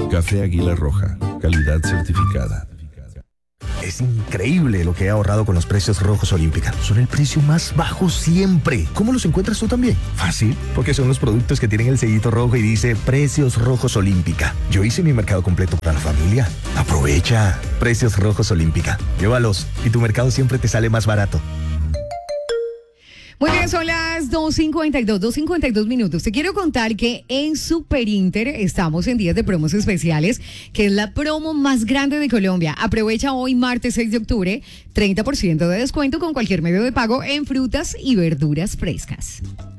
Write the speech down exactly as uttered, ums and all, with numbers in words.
Café Águila Roja, calidad certificada. Es increíble lo que he ahorrado con los precios Rojos Olímpica. Son el precio más bajo siempre. ¿Cómo los encuentras tú también? Fácil, porque son los productos que tienen el sellito rojo y dice Precios Rojos Olímpica. Yo hice mi mercado completo para la familia. Aprovecha. Precios Rojos Olímpica. Llévalos y tu mercado siempre te sale más barato. Muy bien, son las dos cincuenta y dos, dos cincuenta y dos minutos. Te quiero contar que en Superinter estamos en días de promos especiales, que es la promo más grande de Colombia. Aprovecha hoy, martes seis de octubre, treinta por ciento de descuento con cualquier medio de pago en frutas y verduras frescas.